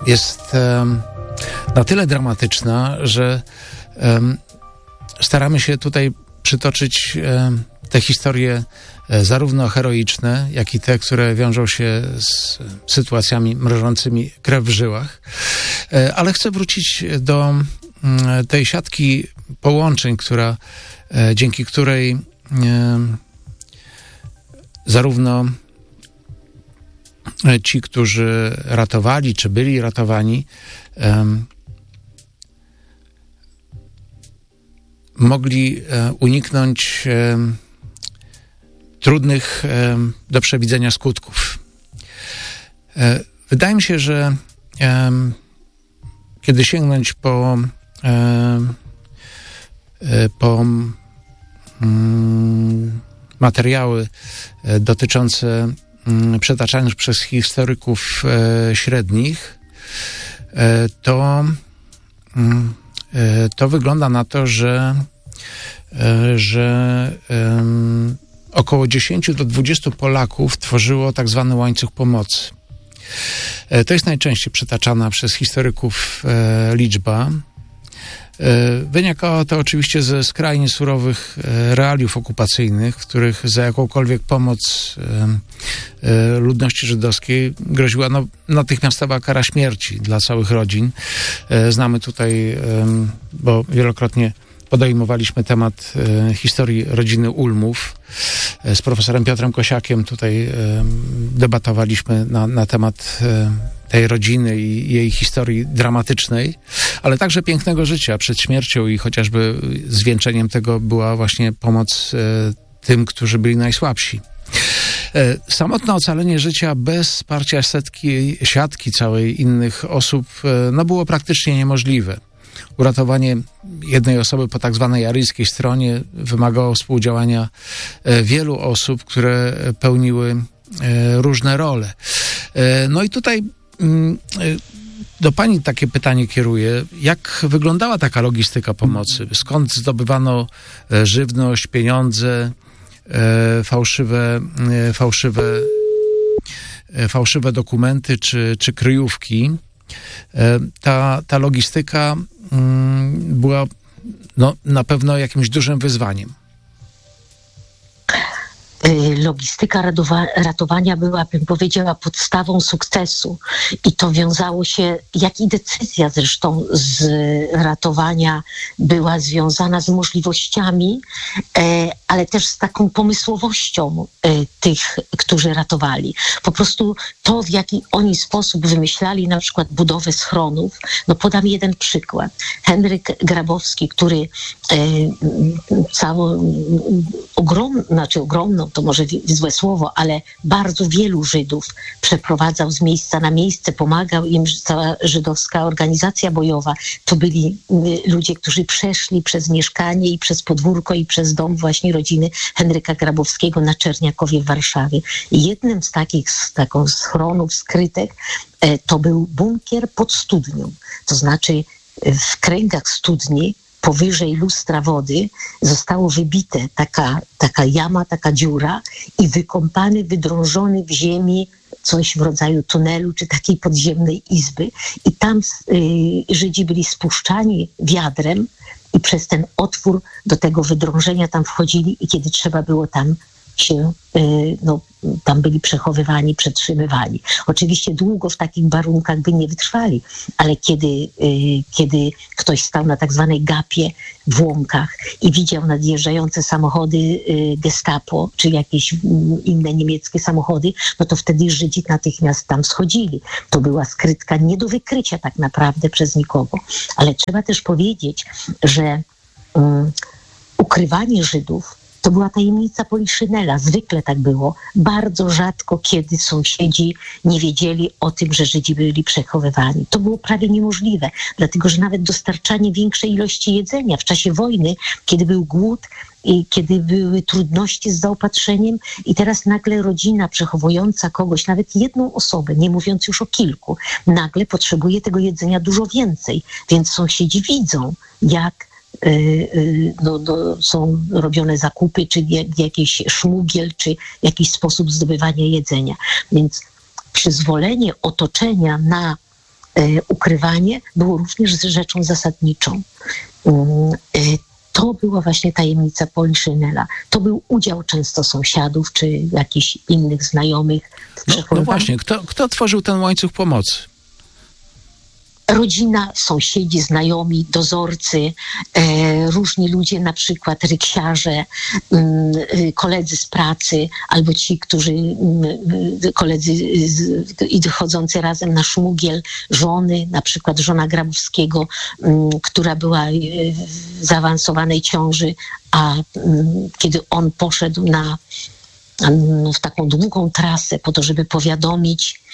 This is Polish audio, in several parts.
jest na tyle dramatyczna, że staramy się tutaj przytoczyć te historie zarówno heroiczne, jak i te, które wiążą się z sytuacjami mrożącymi krew w żyłach. Ale chcę wrócić do tej siatki połączeń, dzięki której zarówno ci, którzy ratowali, czy byli ratowani, mogli uniknąć trudnych do przewidzenia skutków. Wydaje mi się, że kiedy sięgnąć po materiały dotyczące przytaczanych przez historyków średnich, to wygląda na to, że około 10 do 20 Polaków tworzyło tak zwany łańcuch pomocy. To jest najczęściej przytaczana przez historyków liczba. Wynikało to oczywiście ze skrajnie surowych realiów okupacyjnych, w których za jakąkolwiek pomoc ludności żydowskiej groziła natychmiastowa kara śmierci dla całych rodzin. Znamy tutaj, bo wielokrotnie podejmowaliśmy temat historii rodziny Ulmów. Z profesorem Piotrem Kosiakiem tutaj debatowaliśmy na temat tej rodziny i jej historii dramatycznej, ale także pięknego życia przed śmiercią i chociażby zwieńczeniem tego była właśnie pomoc tym, którzy byli najsłabsi. Samotne ocalenie życia bez wsparcia siatki całej innych osób było praktycznie niemożliwe. Uratowanie jednej osoby po tak zwanej aryjskiej stronie wymagało współdziałania wielu osób, które pełniły różne role. No i tutaj do pani takie pytanie kieruję. Jak wyglądała taka logistyka pomocy? Skąd zdobywano żywność, pieniądze, fałszywe dokumenty czy kryjówki? Ta logistyka była na pewno jakimś dużym wyzwaniem. Logistyka ratowania była, bym powiedziała, podstawą sukcesu i to wiązało się, jak i decyzja zresztą z ratowania była związana z możliwościami, ale też z taką pomysłowością tych, którzy ratowali. Po prostu to, w jaki oni sposób wymyślali na przykład budowę schronów. Podam jeden przykład. Henryk Grabowski, który ogromną, to może złe słowo, ale bardzo wielu Żydów przeprowadzał z miejsca na miejsce, pomagał im, cała żydowska organizacja bojowa. To byli ludzie, którzy przeszli przez mieszkanie i przez podwórko i przez dom właśnie rodziny Henryka Grabowskiego na Czerniakowie w Warszawie. Jednym z takich schronów skrytek to był bunkier pod studnią. To znaczy w kręgach studni powyżej lustra wody zostało wybite taka jama, taka dziura i wydrążony w ziemi coś w rodzaju tunelu czy takiej podziemnej izby. I tam Żydzi byli spuszczani wiadrem i przez ten otwór do tego wydrążenia tam wchodzili i kiedy trzeba było tam byli przechowywani, przetrzymywani. Oczywiście długo w takich warunkach by nie wytrwali, ale kiedy ktoś stał na tak zwanej gapie w Łomkach i widział nadjeżdżające samochody Gestapo, czy jakieś inne niemieckie samochody, to wtedy Żydzi natychmiast tam schodzili. To była skrytka nie do wykrycia tak naprawdę przez nikogo. Ale trzeba też powiedzieć, że ukrywanie Żydów to była tajemnica Poliszynela. Zwykle tak było. Bardzo rzadko kiedy sąsiedzi nie wiedzieli o tym, że Żydzi byli przechowywani. To było prawie niemożliwe, dlatego że nawet dostarczanie większej ilości jedzenia w czasie wojny, kiedy był głód i kiedy były trudności z zaopatrzeniem i teraz nagle rodzina przechowująca kogoś, nawet jedną osobę, nie mówiąc już o kilku, nagle potrzebuje tego jedzenia dużo więcej, więc sąsiedzi widzą, jak są robione zakupy, czy jakiś szmugiel, czy jakiś sposób zdobywania jedzenia. Więc przyzwolenie otoczenia na ukrywanie było również rzeczą zasadniczą. To była właśnie tajemnica Poliszynela. To był udział często sąsiadów czy jakichś innych znajomych w przechowywaniu. No właśnie, kto tworzył ten łańcuch pomocy? Rodzina, sąsiedzi, znajomi, dozorcy, różni ludzie, na przykład ryksiarze, koledzy z pracy, albo ci, którzy, koledzy chodzący razem na szmugiel, żony, na przykład żona Grabowskiego, która była w zaawansowanej ciąży, a kiedy on poszedł w taką długą trasę po to, żeby powiadomić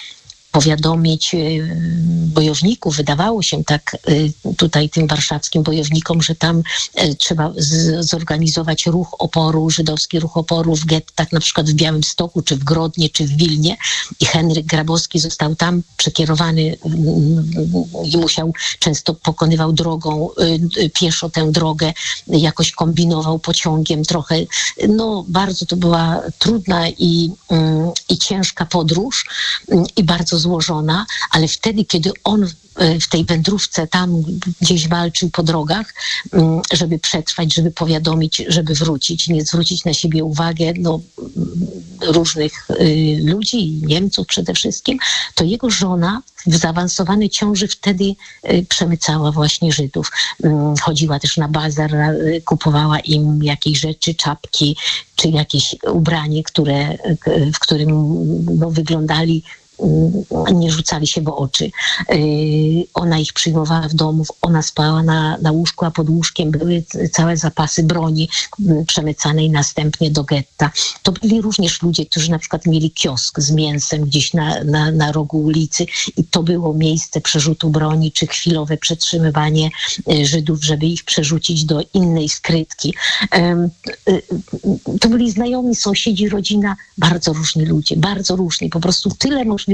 bojowników. Wydawało się tak tutaj tym warszawskim bojownikom, że tam trzeba zorganizować ruch oporu, żydowski ruch oporu w gettach, na przykład w Białymstoku, czy w Grodnie, czy w Wilnie. I Henryk Grabowski został tam przekierowany i często pokonywał drogą, pieszo tę drogę, jakoś kombinował pociągiem trochę. No, bardzo to była trudna i ciężka podróż i bardzo złożona, ale wtedy, kiedy on w tej wędrówce tam gdzieś walczył po drogach, żeby przetrwać, żeby powiadomić, żeby wrócić, nie zwrócić na siebie uwagę różnych ludzi, Niemców przede wszystkim, to jego żona w zaawansowanej ciąży wtedy przemycała właśnie Żydów. Chodziła też na bazar, kupowała im jakieś rzeczy, czapki, czy jakieś ubranie, w którym wyglądali, nie rzucali się w oczy. Ona ich przyjmowała w domu, ona spała na łóżku, a pod łóżkiem były całe zapasy broni przemycanej następnie do getta. To byli również ludzie, którzy na przykład mieli kiosk z mięsem gdzieś na rogu ulicy i to było miejsce przerzutu broni, czy chwilowe przetrzymywanie Żydów, żeby ich przerzucić do innej skrytki. To byli znajomi, sąsiedzi, rodzina, bardzo różni ludzie, bardzo różni. Po prostu tyle możliwości,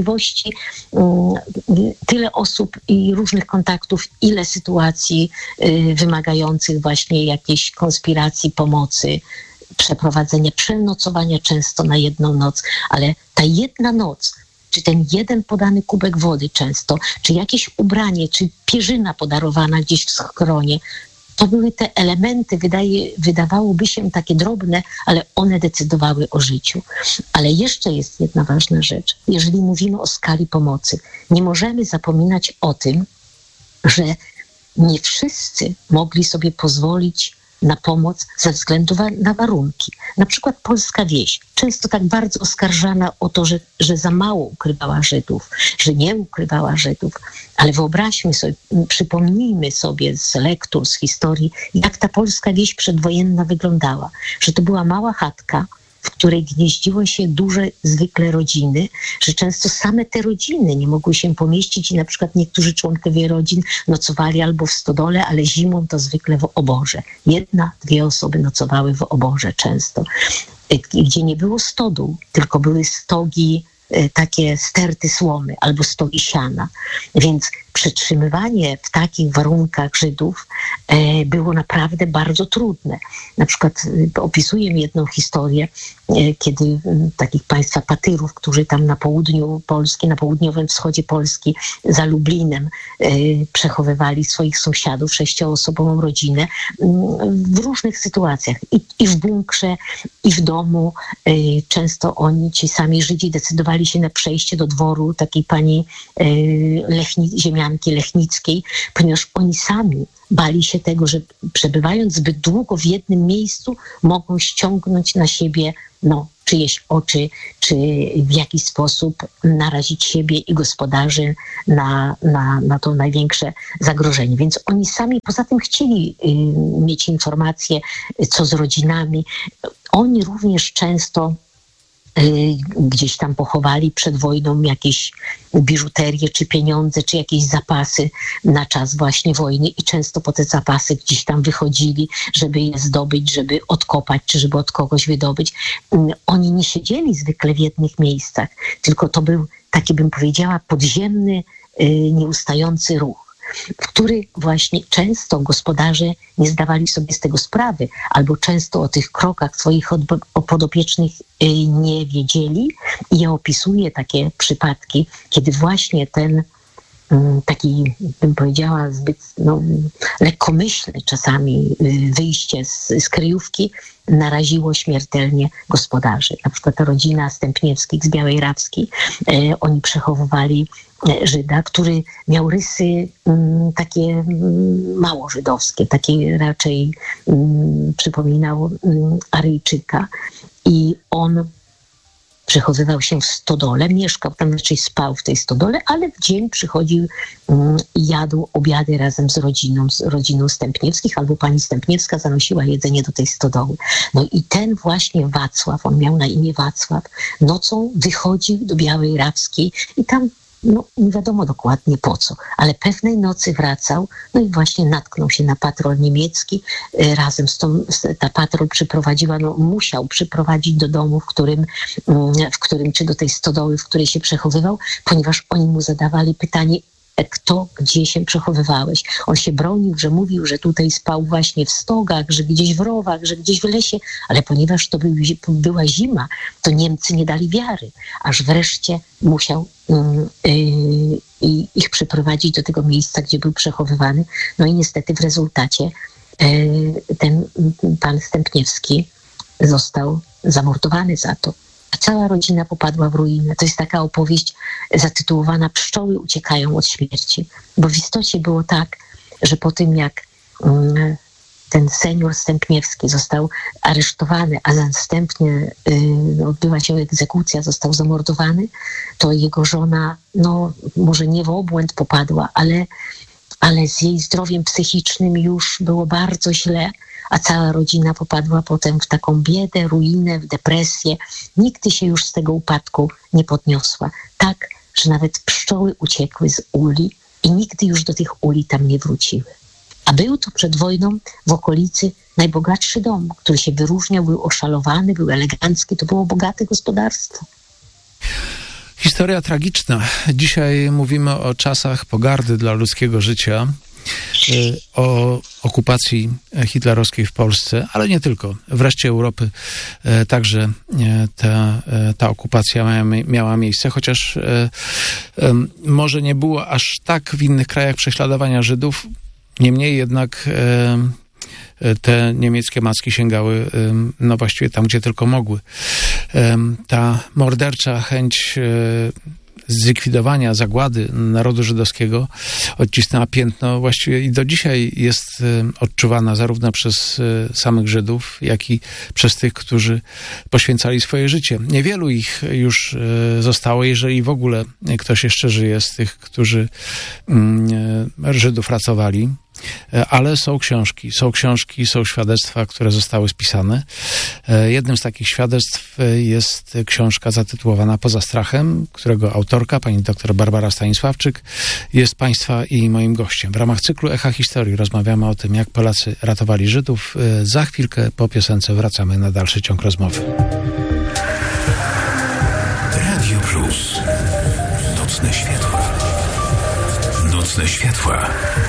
tyle osób i różnych kontaktów, ile sytuacji wymagających właśnie jakiejś konspiracji, pomocy, przeprowadzenia, przenocowania często na jedną noc, ale ta jedna noc, czy ten jeden podany kubek wody często, czy jakieś ubranie, czy pierzyna podarowana gdzieś w schronie, to były te elementy, wydawałoby się takie drobne, ale one decydowały o życiu. Ale jeszcze jest jedna ważna rzecz. Jeżeli mówimy o skali pomocy, nie możemy zapominać o tym, że nie wszyscy mogli sobie pozwolić na pomoc ze względu na warunki. Na przykład polska wieś, często tak bardzo oskarżana o to, że za mało ukrywała Żydów, że nie ukrywała Żydów. Ale wyobraźmy sobie, przypomnijmy sobie z lektur, z historii, jak ta polska wieś przedwojenna wyglądała. Że to była mała chatka, w której gnieździły się duże zwykle rodziny, że często same te rodziny nie mogły się pomieścić i na przykład niektórzy członkowie rodzin nocowali albo w stodole, ale zimą to zwykle w oborze. 1-2 osoby nocowały w oborze często. Gdzie nie było stodół, tylko były stogi, takie sterty słomy albo stogi siana. Więc przetrzymywanie w takich warunkach Żydów było naprawdę bardzo trudne. Na przykład opisuję jedną historię, kiedy takich państwa patyrów, którzy tam na południu Polski, na południowym wschodzie Polski, za Lublinem przechowywali swoich sąsiadów, 6-osobową rodzinę w różnych sytuacjach. I w bunkrze, i w domu. Często ci sami Żydzi decydowali się na przejście do dworu takiej pani ziemianki Lechnickiej, ponieważ oni sami bali się tego, że przebywając zbyt długo w jednym miejscu mogą ściągnąć na siebie czyjeś oczy, czy w jakiś sposób narazić siebie i gospodarzy na to największe zagrożenie. Więc oni sami poza tym chcieli mieć informacje, co z rodzinami. Oni również często gdzieś tam pochowali przed wojną jakieś biżuterię, czy pieniądze, czy jakieś zapasy na czas właśnie wojny i często po te zapasy gdzieś tam wychodzili, żeby je zdobyć, żeby odkopać, czy żeby od kogoś wydobyć. Oni nie siedzieli zwykle w jednych miejscach, tylko to był taki, bym powiedziała, podziemny, nieustający ruch, w który właśnie często gospodarze nie zdawali sobie z tego sprawy, albo często o tych krokach swoich podopiecznych nie wiedzieli. I ja opisuję takie przypadki, kiedy właśnie ten taki, bym powiedziała, zbyt lekkomyślne czasami wyjście z kryjówki naraziło śmiertelnie gospodarzy. Na przykład ta rodzina Stępniewskich z Białej Rawskiej, oni przechowywali Żyda, który miał rysy takie mało żydowskie, takie raczej przypominał Aryjczyka i on przechowywał się w stodole, mieszkał tam, raczej spał w tej stodole, ale w dzień przychodził i jadł obiady razem z rodziną Stępniewskich, albo pani Stępniewska zanosiła jedzenie do tej stodoły. No i ten właśnie Wacław, on miał na imię Wacław, nocą wychodził do Białej Rawskiej i tam nie wiadomo dokładnie po co, ale pewnej nocy wracał, no i właśnie natknął się na patrol niemiecki. Razem ta patrol przyprowadziła, musiał przyprowadzić do domu, w którym, czy do tej stodoły, w której się przechowywał, ponieważ oni mu zadawali pytanie, gdzie się przechowywałeś. On się bronił, że mówił, że tutaj spał właśnie w stogach, że gdzieś w rowach, że gdzieś w lesie, ale ponieważ to była zima, to Niemcy nie dali wiary, aż wreszcie musiał ich przyprowadzić do tego miejsca, gdzie był przechowywany. No i niestety w rezultacie ten pan Stępniewski został zamordowany za to. A cała rodzina popadła w ruinę. To jest taka opowieść zatytułowana "Pszczoły uciekają od śmierci". Bo w istocie było tak, że po tym jak ten senior Stępniewski został aresztowany, a następnie odbyła się egzekucja, został zamordowany, to jego żona, może nie w obłęd popadła, ale z jej zdrowiem psychicznym już było bardzo źle, a cała rodzina popadła potem w taką biedę, ruinę, w depresję. Nigdy się już z tego upadku nie podniosła. Tak, że nawet pszczoły uciekły z uli i nigdy już do tych uli tam nie wróciły. A był to przed wojną w okolicy najbogatszy dom, który się wyróżniał, był oszalowany, był elegancki, to było bogate gospodarstwo. Historia tragiczna. Dzisiaj mówimy o czasach pogardy dla ludzkiego życia, o okupacji hitlerowskiej w Polsce, ale nie tylko. W reszcie Europy także ta okupacja miała miejsce, chociaż może nie było aż tak w innych krajach prześladowania Żydów. Niemniej jednak te niemieckie macki sięgały właściwie tam, gdzie tylko mogły. Ta mordercza chęć zlikwidowania zagłady narodu żydowskiego odcisnęła piętno właściwie i do dzisiaj jest odczuwana zarówno przez samych Żydów, jak i przez tych, którzy poświęcali swoje życie. Niewielu ich już zostało, jeżeli w ogóle ktoś jeszcze żyje z tych, którzy Żydów ratowali. Ale są książki, są świadectwa, które zostały spisane. Jednym z takich świadectw jest książka zatytułowana "Poza strachem", którego autorka, pani dr Barbara Stanisławczyk, jest państwa i moim gościem. W ramach cyklu Echa Historii rozmawiamy o tym, jak Polacy ratowali Żydów. Za chwilkę po piosence wracamy na dalszy ciąg rozmowy. Radio Plus. Nocne światła. Nocne światła.